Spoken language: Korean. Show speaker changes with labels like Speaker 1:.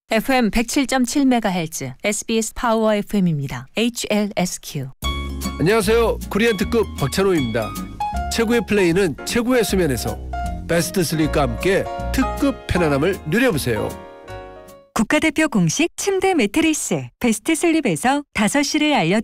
Speaker 1: FM 107.7MHz SBS 파워 FM입니다. HLSQ.
Speaker 2: 안녕하세요. 코리안 특급 박찬호입니다. 최고의 플레이는 최고의 수면에서 베스트 슬립과 함께 특급 편안함을 누려보세요.
Speaker 3: 국가대표 공식 침대 매트리스 베스트 슬립에서 5시를 알려